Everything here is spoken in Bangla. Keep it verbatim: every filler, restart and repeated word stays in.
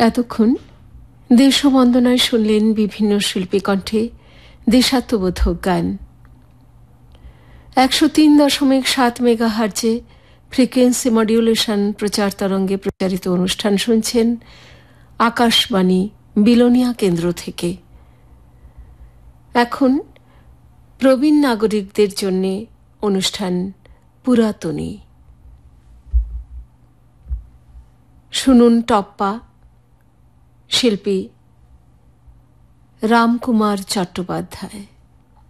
এতক্ষণ দেশবন্দনায় শুনলেন বিভিন্ন শিল্পী কণ্ঠে দেশাত্মবোধক গান। একশো তিন দশমিক সাত মেগাহার্জে ফ্রিকোয়েন্সি মডিউলেশন প্রচার তরঙ্গে প্রচারিত অনুষ্ঠান শুনছেন আকাশবাণী বিলোনিয়া কেন্দ্র থেকে। এখন প্রবীণ নাগরিকদের জন্য অনুষ্ঠান পুরাতনী। শুনুন টপ্পা, শিল্পী রামকুমার চট্টোপাধ্যায়।